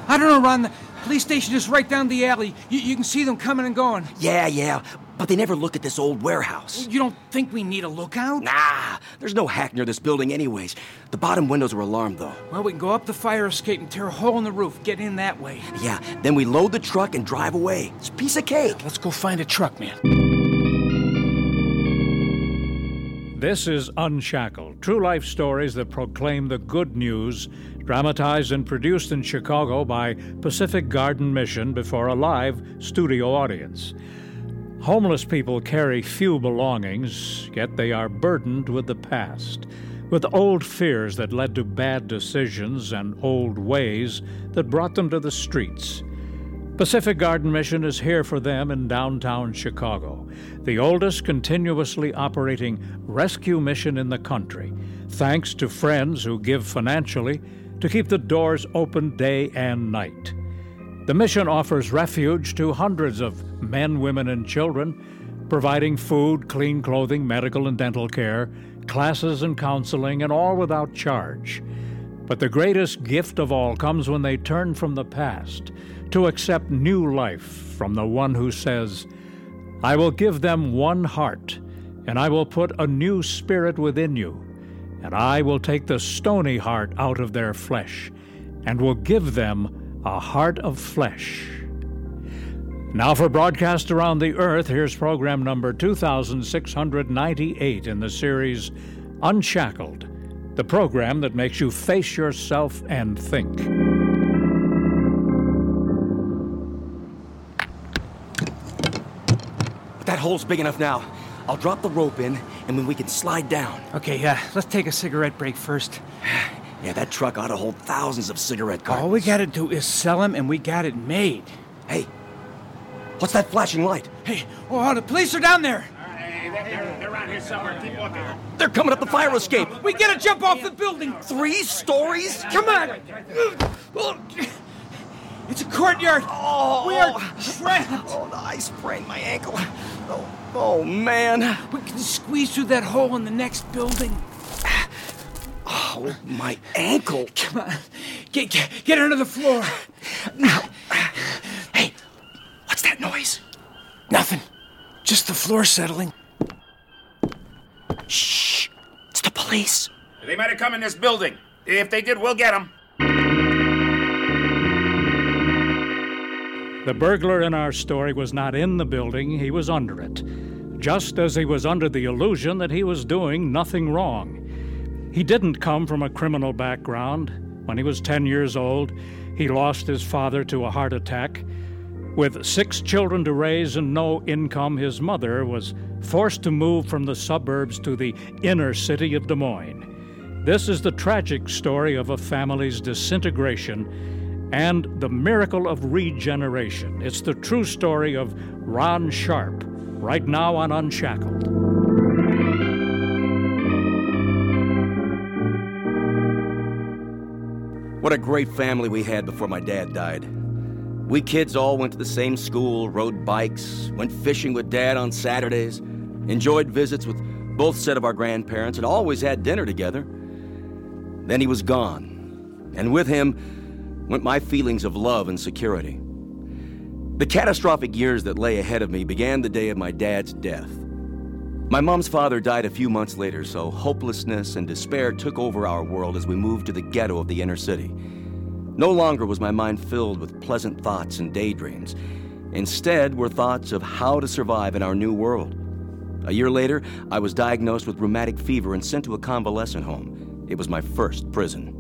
I don't know, Ron. The police station is right down the alley. You can see them coming and going. Yeah. But they never look at this old warehouse. You don't think we need a lookout? Nah, there's no hack near this building anyways. The bottom windows are alarmed, though. Well, we can go up the fire escape and tear a hole in the roof. Get in that way. Yeah, then we load the truck and drive away. It's a piece of cake. Let's go find a truck, man. This is Unshackled, true life stories that proclaim the good news, dramatized and produced in Chicago by Pacific Garden Mission before a live studio audience. Homeless people carry few belongings, yet they are burdened with the past, with old fears that led to bad decisions and old ways that brought them to the streets. Pacific Garden Mission is here for them in downtown Chicago, the oldest continuously operating rescue mission in the country, thanks to friends who give financially to keep the doors open day and night. The mission offers refuge to hundreds of men, women, and children, providing food, clean clothing, medical and dental care, classes and counseling, and all without charge. But the greatest gift of all comes when they turn from the past to accept new life from the one who says, "I will give them one heart, and I will put a new spirit within you, and I will take the stony heart out of their flesh, and will give them a heart of flesh." Now for broadcast around the earth, here's program number 2698 in the series Unshackled, the program that makes you face yourself and think. That hole's big enough now. I'll drop the rope in, and then we can slide down. Okay, let's take a cigarette break first. Yeah, that truck ought to hold thousands of cigarette cartons. All we gotta do is sell them, and we got it made. Hey, what's that flashing light? Hey, the police are down there. Hey, they're around here somewhere. Keep looking. They're coming up the fire escape. We gotta jump off the building. 3 stories? Come on. It's a courtyard. We are trapped. I sprained my ankle. Oh, man. We can squeeze through that hole in the next building. Oh, my ankle. Come on. Get under the floor. Hey, what's that noise? Nothing. Just the floor settling. Shh. It's the police. They might have come in this building. If they did, we'll get them. The burglar in our story was not in the building, he was under it, just as he was under the illusion that he was doing nothing wrong. He didn't come from a criminal background. When he was 10 years old, he lost his father to a heart attack. With 6 children to raise and no income, his mother was forced to move from the suburbs to the inner city of Des Moines. This is the tragic story of a family's disintegration and the miracle of regeneration. It's the true story of Ron Sharp, right now on Unshackled. What a great family we had before my dad died. We kids all went to the same school, rode bikes, went fishing with Dad on Saturdays, enjoyed visits with both set of our grandparents, and always had dinner together. Then he was gone, and with him went my feelings of love and security. The catastrophic years that lay ahead of me began the day of my dad's death. My mom's father died a few months later, so hopelessness and despair took over our world as we moved to the ghetto of the inner city. No longer was my mind filled with pleasant thoughts and daydreams. Instead were thoughts of how to survive in our new world. A year later, I was diagnosed with rheumatic fever and sent to a convalescent home. It was my first prison.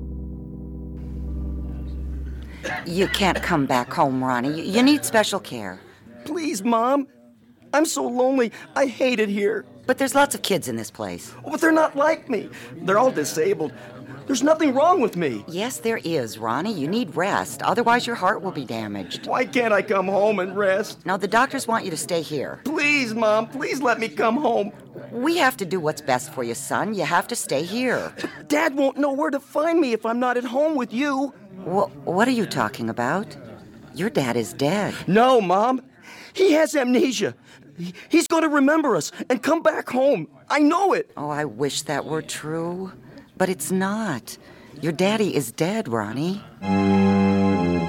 You can't come back home, Ronnie. You need special care. Please, Mom. I'm so lonely. I hate it here. But there's lots of kids in this place. But they're not like me. They're all disabled. There's nothing wrong with me. Yes, there is, Ronnie. You need rest. Otherwise, your heart will be damaged. Why can't I come home and rest? Now, the doctors want you to stay here. Please, Mom. Please let me come home. We have to do what's best for you, son. You have to stay here. Dad won't know where to find me if I'm not at home with you. What are you talking about? Your dad is dead. No, Mom. He has amnesia. He's going to remember us and come back home. I know it. Oh, I wish that were true. But it's not. Your daddy is dead, Ronnie.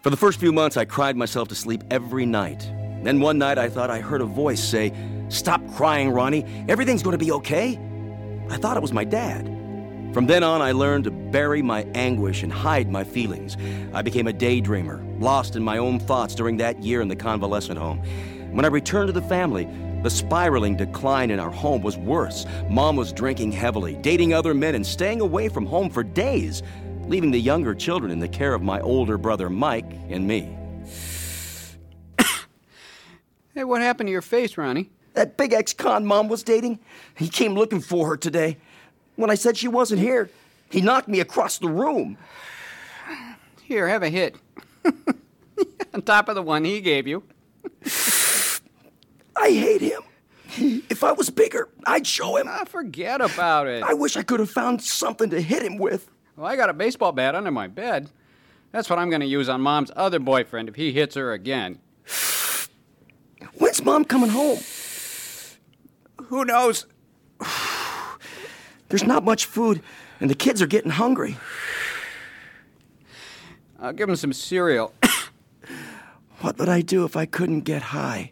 For the first few months, I cried myself to sleep every night. Then one night, I thought I heard a voice say, "Stop crying, Ronnie. Everything's going to be okay." I thought it was my dad. From then on, I learned to bury my anguish and hide my feelings. I became a daydreamer, lost in my own thoughts during that year in the convalescent home. When I returned to the family, the spiraling decline in our home was worse. Mom was drinking heavily, dating other men, and staying away from home for days, leaving the younger children in the care of my older brother Mike and me. Hey, what happened to your face, Ronnie? That big ex-con Mom was dating, he came looking for her today. When I said she wasn't here, he knocked me across the room. Here, have a hit. On top of the one he gave you. I hate him. If I was bigger, I'd show him. Forget about it. I wish I could have found something to hit him with. Well, I got a baseball bat under my bed. That's what I'm going to use on Mom's other boyfriend if he hits her again. When's Mom coming home? Who knows? There's not much food, and the kids are getting hungry. I'll give them some cereal. What would I do if I couldn't get high?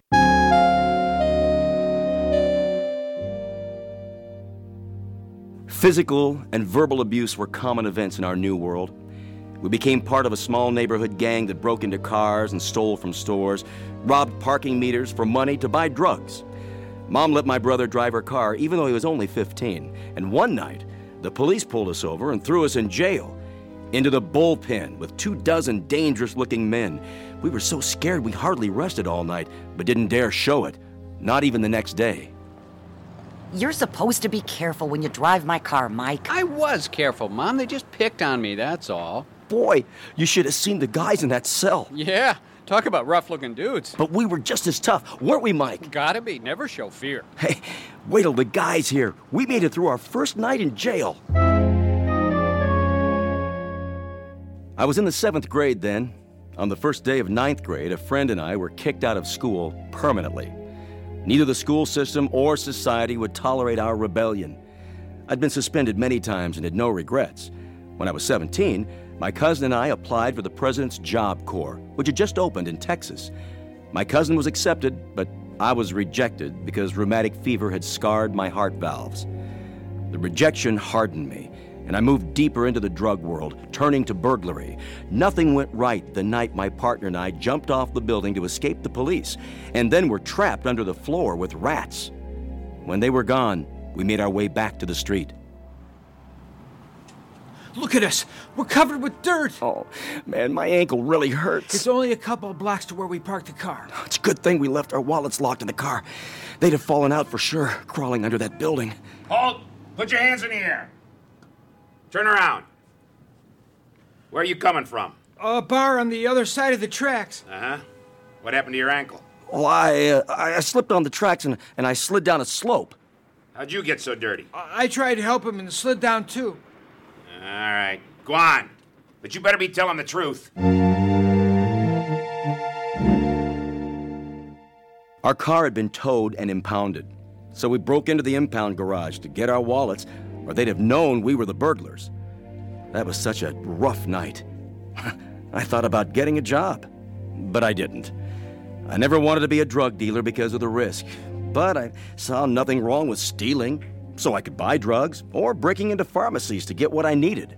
Physical and verbal abuse were common events in our new world. We became part of a small neighborhood gang that broke into cars and stole from stores, robbed parking meters for money to buy drugs. Mom let my brother drive her car even though he was only 15. And one night, the police pulled us over and threw us in jail, into the bullpen with 24 dangerous-looking men. We were so scared we hardly rested all night, but didn't dare show it, not even the next day. You're supposed to be careful when you drive my car, Mike. I was careful, Mom. They just picked on me, that's all. Boy, you should have seen the guys in that cell. Yeah, talk about rough-looking dudes. But we were just as tough, weren't we, Mike? Gotta be. Never show fear. Hey, wait till the guy's here. We made it through our first night in jail. I was in the 7th grade then. On the first day of 9th grade, a friend and I were kicked out of school permanently. Neither the school system or society would tolerate our rebellion. I'd been suspended many times and had no regrets. When I was 17, my cousin and I applied for the President's Job Corps, which had just opened in Texas. My cousin was accepted, but I was rejected because rheumatic fever had scarred my heart valves. The rejection hardened me, and I moved deeper into the drug world, turning to burglary. Nothing went right the night my partner and I jumped off the building to escape the police, and then were trapped under the floor with rats. When they were gone, we made our way back to the street. Look at us. We're covered with dirt. Oh, man, my ankle really hurts. It's only a couple of blocks to where we parked the car. It's a good thing we left our wallets locked in the car. They'd have fallen out for sure, crawling under that building. Halt! Put your hands in the air. Turn around. Where are you coming from? A bar on the other side of the tracks. Uh-huh. What happened to your ankle? Well, I slipped on the tracks and I slid down a slope. How'd you get so dirty? I tried to help him and slid down too. All right, go on. But you better be telling the truth. Our car had been towed and impounded, so we broke into the impound garage to get our wallets, or they'd have known we were the burglars. That was such a rough night. I thought about getting a job, but I didn't. I never wanted to be a drug dealer because of the risk, but I saw nothing wrong with stealing, so I could buy drugs or breaking into pharmacies to get what I needed.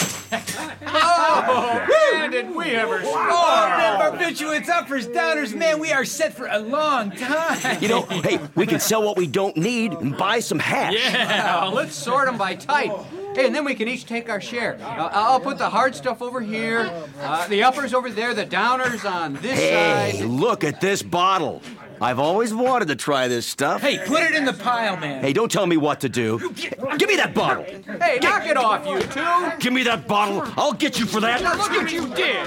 Man, did we ever score! Barbiturates, uppers, downers, man, we are set for a long time. You know, hey, we can sell what we don't need and buy some hash. Yeah, let's sort them by type. Hey, and then we can each take our share. I'll put the hard stuff over here, the uppers over there, the downers on this Hey, side. look at this bottle. I've always wanted to try this stuff. Hey, put it in the pile, man. Hey, don't tell me what to do. Give me that bottle. Hey, knock it off, you two. Give me that bottle. I'll get you for that. Now look what you did.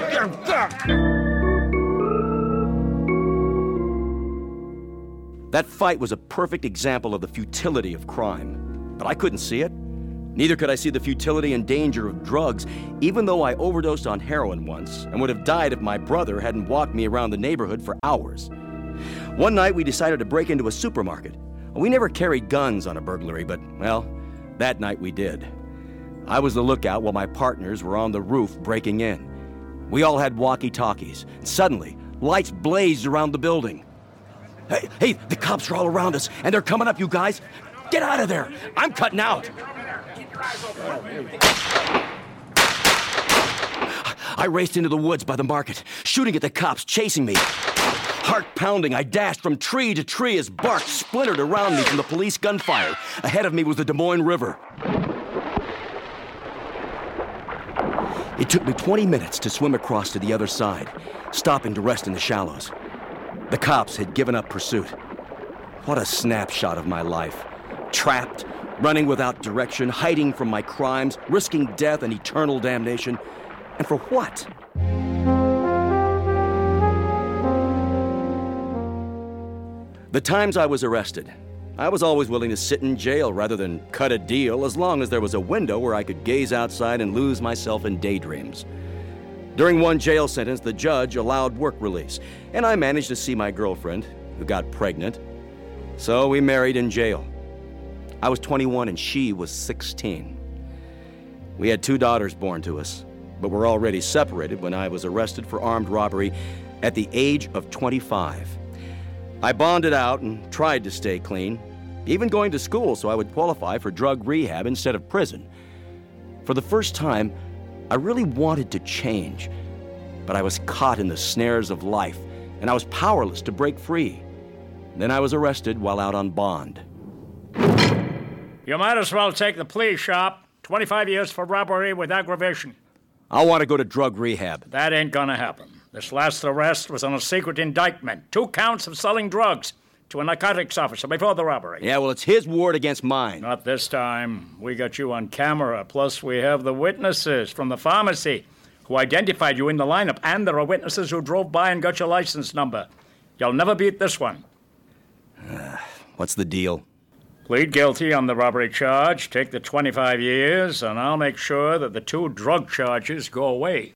That fight was a perfect example of the futility of crime. But I couldn't see it. Neither could I see the futility and danger of drugs, even though I overdosed on heroin once and would have died if my brother hadn't walked me around the neighborhood for hours. One night, we decided to break into a supermarket. We never carried guns on a burglary, but, well, that night we did. I was the lookout while my partners were on the roof breaking in. We all had walkie-talkies. Suddenly, lights blazed around the building. Hey, the cops are all around us, and they're coming up, you guys. Get out of there. I'm cutting out. I raced into the woods by the market, shooting at the cops chasing me. Heart pounding, I dashed from tree to tree as bark splintered around me from the police gunfire. Ahead of me was the Des Moines River. It took me 20 minutes to swim across to the other side, stopping to rest in the shallows. The cops had given up pursuit. What a snapshot of my life. Trapped, running without direction, hiding from my crimes, risking death and eternal damnation. And for what? The times I was arrested, I was always willing to sit in jail rather than cut a deal as long as there was a window where I could gaze outside and lose myself in daydreams. During one jail sentence, the judge allowed work release, and I managed to see my girlfriend, who got pregnant. So we married in jail. I was 21 and she was 16. We had 2 daughters born to us, but were already separated when I was arrested for armed robbery at the age of 25. I bonded out and tried to stay clean, even going to school so I would qualify for drug rehab instead of prison. For the first time, I really wanted to change, but I was caught in the snares of life, and I was powerless to break free. Then I was arrested while out on bond. You might as well take the plea, Sharp. 25 years for robbery with aggravation. I want to go to drug rehab. That ain't gonna happen. This last arrest was on a secret indictment. 2 counts of selling drugs to a narcotics officer before the robbery. Yeah, well, it's his ward against mine. Not this time. We got you on camera. Plus, we have the witnesses from the pharmacy who identified you in the lineup. And there are witnesses who drove by and got your license number. You'll never beat this one. What's the deal? Plead guilty on the robbery charge, take the 25 years, and I'll make sure that the 2 drug charges go away.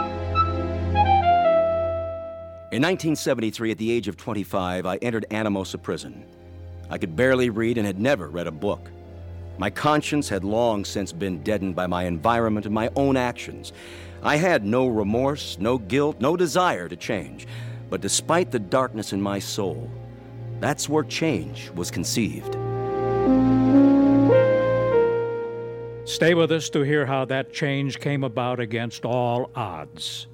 In 1973, at the age of 25, I entered Anamosa Prison. I could barely read and had never read a book. My conscience had long since been deadened by my environment and my own actions. I had no remorse, no guilt, no desire to change. But despite the darkness in my soul, that's where change was conceived. Stay with us to hear how that change came about against all odds.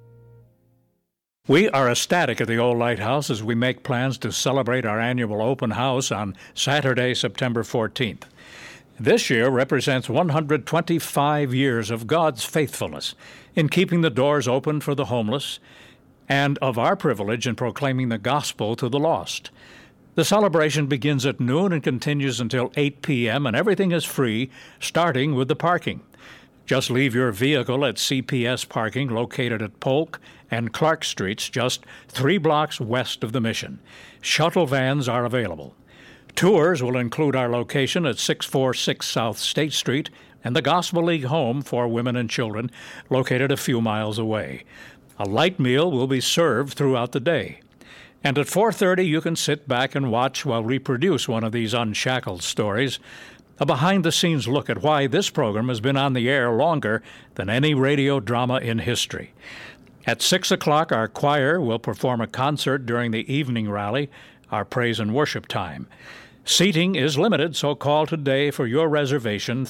We are ecstatic at the Old Lighthouse as we make plans to celebrate our annual open house on Saturday, September 14th. This year represents 125 years of God's faithfulness in keeping the doors open for the homeless and of our privilege in proclaiming the gospel to the lost. The celebration begins at noon and continues until 8 p.m., and everything is free, starting with the parking. Just leave your vehicle at CPS parking located at Polk and Clark Streets, just 3 blocks west of the Mission. Shuttle vans are available. Tours will include our location at 646 South State Street and the Gospel League home for women and children, located a few miles away. A light meal will be served throughout the day. And at 4:30, you can sit back and watch while we produce one of these unshackled stories, a behind-the-scenes look at why this program has been on the air longer than any radio drama in history. At 6 o'clock, our choir will perform a concert during the evening rally, our praise and worship time. Seating is limited, so call today for your reservation,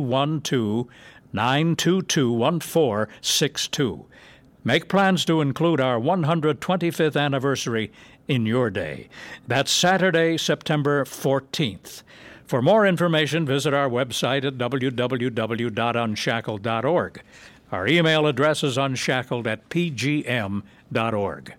312-922-1462. Make plans to include our 125th anniversary in your day. That's Saturday, September 14th. For more information, visit our website at www.unshackled.org. Our email address is unshackled@pgm.org.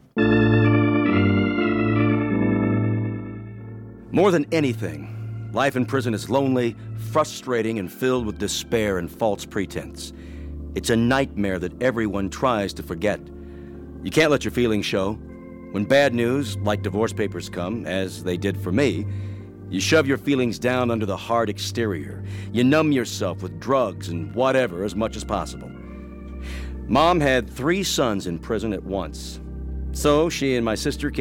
More than anything, life in prison is lonely, frustrating, and filled with despair and false pretense. It's a nightmare that everyone tries to forget. You can't let your feelings show. When bad news, like divorce papers, come, as they did for me, you shove your feelings down under the hard exterior. You numb yourself with drugs and whatever as much as possible. Mom had 3 sons in prison at once. So she and my sister came